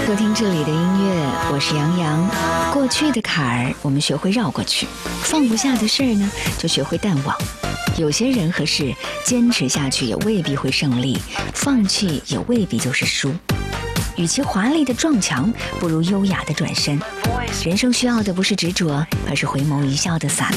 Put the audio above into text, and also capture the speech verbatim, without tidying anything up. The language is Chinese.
收听这里的音乐，我是杨洋。过去的坎儿，我们学会绕过去；放不下的事儿呢，就学会淡忘。有些人和事，坚持下去也未必会胜利，放弃也未必就是输。与其华丽的撞墙，不如优雅的转身。人生需要的不是执着，而是回眸一笑的洒脱。